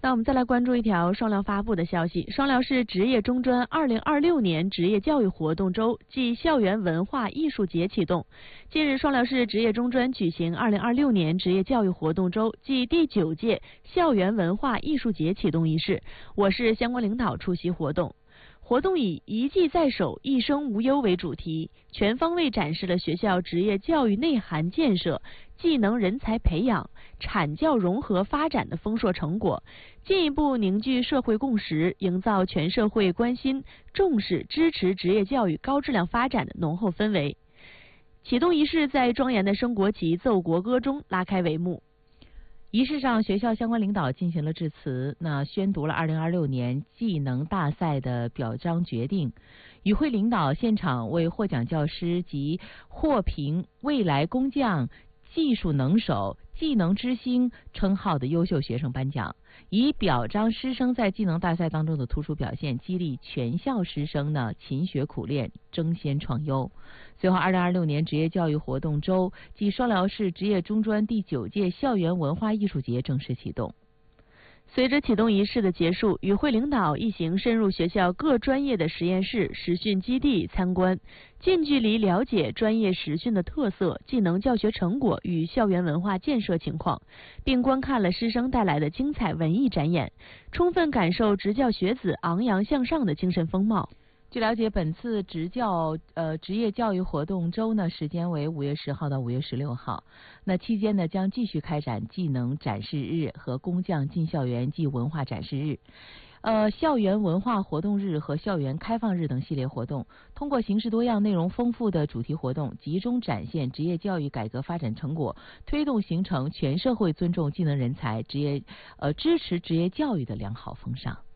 那我们再来关注一条双辽发布的消息，双辽市职业中专2026年职业教育活动周暨校园文化艺术节启动。近日，双辽市职业中专举行2026年职业教育活动周暨第9届校园文化艺术节启动仪式，我市相关领导出席活动。活动以一技在手，一生无忧为主题，全方位展示了学校职业教育内涵建设、技能人才培养、产教融合发展的丰硕成果，进一步凝聚社会共识，营造全社会关心、重视、支持职业教育高质量发展的浓厚氛围。启动仪式在庄严的升国旗、奏国歌中拉开帷幕。 仪式上，学校相关领导进行了致辞，宣读了2026年技能大赛的表彰决定。与会领导现场为获奖教师及获评未来工匠、技术能手、技能之星称号的优秀学生颁奖，以表彰师生在技能大赛当中的突出表现，激励全校师生勤学苦练，争先创优。随后，2026年职业教育活动周暨双辽市职业中专第9届校园文化艺术节正式启动。 随着启动仪式的结束，与会领导一行深入学校各专业的实验室、实训基地参观，近距离了解专业实训的特色、技能教学成果与校园文化建设情况，并观看了师生带来的精彩文艺展演，充分感受执教学子昂扬向上的精神风貌。 据了解，本次职业教育活动周时间为5月10号到5月16号。期间将继续开展技能展示日和工匠进校园暨文化展示日、校园文化活动日和校园开放日等系列活动，通过形式多样、内容丰富的主题活动，集中展现职业教育改革发展成果，推动形成全社会尊重技能人才、支持职业教育的良好风尚。